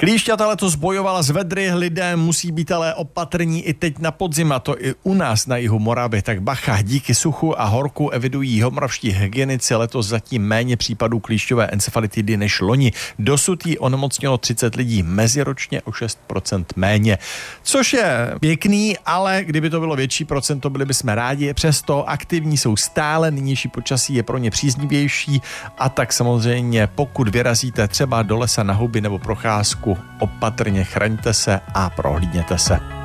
Klíšťata letos bojovala s vedry, lidé musí být ale opatrní i teď na podzim, a to i u nás na jihu Moravy. Tak bacha, díky suchu a horku evidují jihomoravští hygienici letos zatím méně případů klíšťové encefalitidy než loni. Dosud jí onemocnělo 30 lidí, meziročně o 6% méně. Což je pěkný, ale kdyby to bylo větší procento, byli bychom rádi. Přesto aktivní jsou stále, nynější počasí je pro ně příznivější, a tak samozřejmě pokud vyrazíte třeba do lesa na houby nebo procházku, opatrně chraňte se a prohlídněte se.